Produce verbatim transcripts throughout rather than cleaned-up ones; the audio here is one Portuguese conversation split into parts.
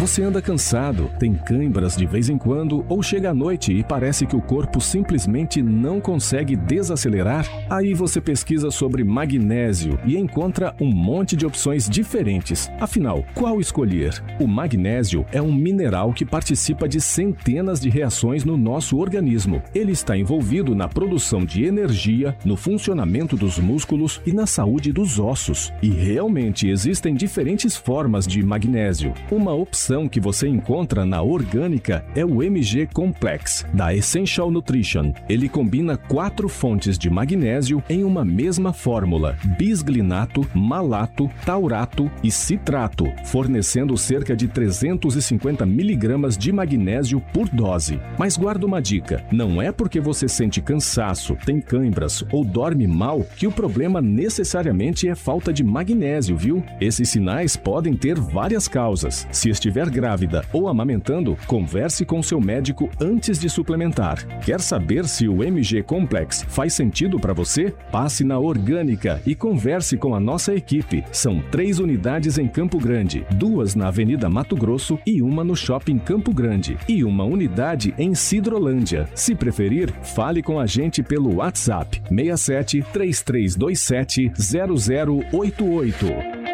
Você anda cansado, tem cãibras de vez em quando ou chega à noite e parece que o corpo simplesmente não consegue desacelerar? Aí você pesquisa sobre magnésio e encontra um monte de opções diferentes. Afinal, qual escolher? O magnésio é um mineral que participa de centenas de reações no nosso organismo. Ele está envolvido na produção de energia, no funcionamento dos músculos e na saúde dos ossos. E realmente existem diferentes formas de magnésio. Uma opção que você encontra na orgânica é o M G Complex, da Essential Nutrition. Ele combina quatro fontes de magnésio em uma mesma fórmula: bisglinato, malato, taurato e citrato, fornecendo cerca de trezentos e cinquenta miligramas de magnésio por dose. Mas guarda uma dica: não é porque você sente cansaço, tem cãibras ou dorme mal que o problema necessariamente é falta de magnésio, viu? Esses sinais podem ter várias causas. Se estiver grávida ou amamentando, converse com seu médico antes de suplementar. Quer saber se o M G Complex faz sentido para você? Passe na Orgânica e converse com a nossa equipe. São três unidades em Campo Grande, duas na Avenida Mato Grosso e uma no Shopping Campo Grande, e uma unidade em Sidrolândia. Se preferir, fale com a gente pelo WhatsApp seis sete, três três dois sete, zero zero oito oito.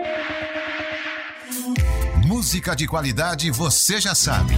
Música de qualidade você já sabe.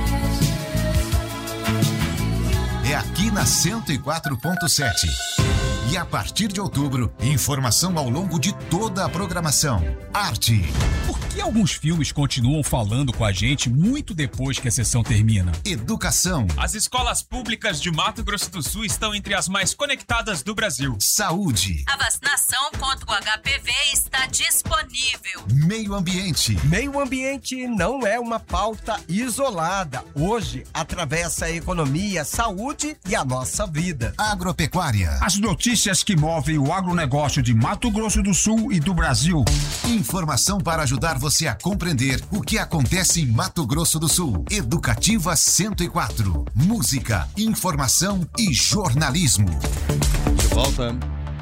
É aqui na cento e quatro ponto sete. E a partir de outubro, informação ao longo de toda a programação. Arte. Por que alguns filmes continuam falando com a gente muito depois que a sessão termina? Educação. As escolas públicas de Mato Grosso do Sul estão entre as mais conectadas do Brasil. Saúde. A vacinação contra o H P V está disponível. Meio ambiente. Meio ambiente não é uma pauta isolada. Hoje atravessa a economia, a saúde e a nossa vida. Agropecuária. As notícias que movem o agronegócio de Mato Grosso do Sul e do Brasil. Informação para ajudar você a compreender o que acontece em Mato Grosso do Sul. Educativa cento e quatro. Música, informação e jornalismo. De volta.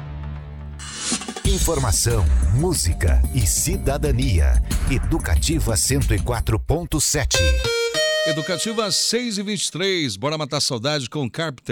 Informação, música e cidadania. Educativa cento e quatro ponto sete. Educativa seis e vinte e três. Bora matar saudade com Carpenter.